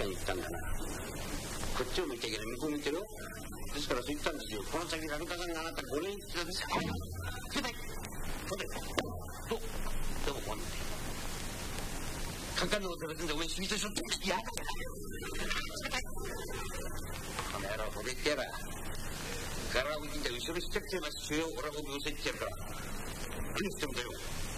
に言ったんだな。こっちを向いちゃいけない、向こう向いてるよ。ですからそう言ったんですよ。この先ラブカさんがあなた5年言ってたんですよ。そうだよそうだよどうもこんなカンカンのこと別んでお前死にとしょってやだこの野郎ほれってやらガラを見て後ろしちゃってますよ。俺は僕寄せってやるから何してもだよ。